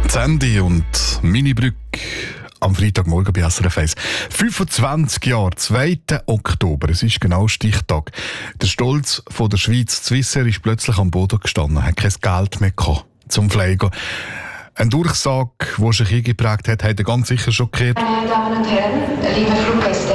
Sandy und Minibrück am Freitagmorgen bei SRF 1. 25 Jahre, 2. Oktober, es ist genau Stichtag. Der Stolz von der Schweiz, Swissair, ist plötzlich am Boden gestanden, hat kein Geld mehr gehabt zum Fliegen. Ein Durchsage, der sich eingeprägt hat, hat er ganz sicher schockiert. Meine Damen und Herren, liebe Fluggäste,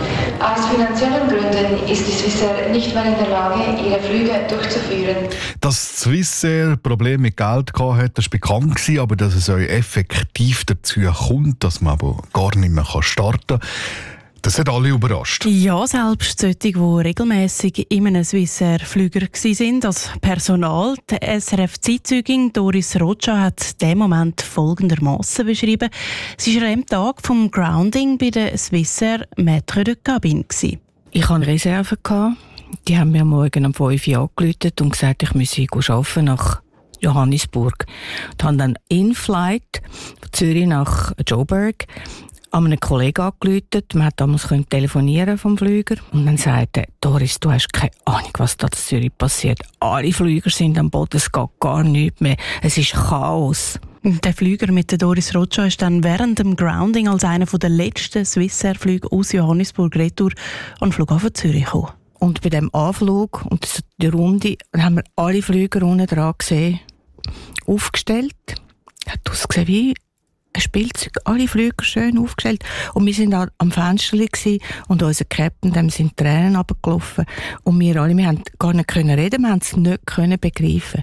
aus finanziellen Gründen ist die Swissair nicht mehr in der Lage, ihre Flüge durchzuführen. Dass Swissair Probleme mit Geld hatte, das war bekannt gewesen, aber dass es euch effektiv dazu kommt, dass man aber gar nicht mehr starten kann, das hat alle überrascht. Ja, selbst solche, die regelmässig in einem Swissair-Flüger waren, als Personal. Die SRF-Zeitzeugin Doris Rocha hat diesen Moment folgendermassen beschrieben. Sie war an dem Tag vom Grounding bei der Swissair Maître de Cabine. Ich hatte eine Reserve. Die haben mir morgen um 5 Uhr angerufen und gesagt, ich müsse arbeiten nach Johannesburg. Ich habe dann in-flight von Zürich nach Joburg an einen Kollegen angerufen. Man konnte damals telefonieren vom Flüger. Und dann sagte er, Doris, du hast keine Ahnung, was da in Zürich passiert. Alle Flüger sind am Boden, es geht gar nichts mehr. Es ist Chaos. Der Flüger mit der Doris Rocha ist dann während dem Grounding als einer der letzten Swissair-Flüge aus Johannesburg retour an den Flughafen Zürich gekommen. Und bei diesem Anflug und der Runde haben wir alle Flüger unten dran gesehen, aufgestellt. Hat ausgesehen wie ein Spielzeug, alle Flüger schön aufgestellt. Und wir waren am Fenster und unser Captain, dem sind Tränen runtergelaufen. Und wir alle, wir haben gar nicht reden, wir haben es nicht begreifen.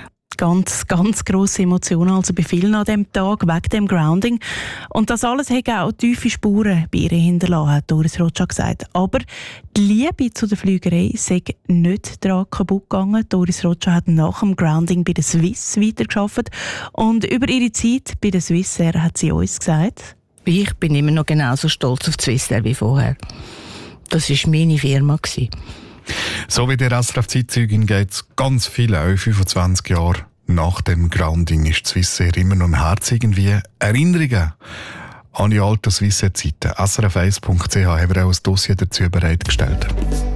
Ganz, ganz grosse Emotionen also bei vielen an diesem Tag, wegen dem Grounding. Und das alles hat auch tiefe Spuren bei ihr hinterlassen, hat Doris Rocha gesagt. Aber die Liebe zu der Flügerei sei nicht daran kaputt gegangen. Doris Rocha hat nach dem Grounding bei der Swiss weitergearbeitet. Und über ihre Zeit bei der Swissair hat sie uns gesagt: Ich bin immer noch genauso stolz auf die Swissair wie vorher. Das war meine Firma. So wie der SRF-Zeitzeugin geht es ganz viele, auch 25 Jahre nach dem Grounding ist Swissair immer noch im Herz irgendwie. Erinnerungen an die alten Swissair-Zeiten. srf1.ch haben wir auch ein Dossier dazu bereitgestellt.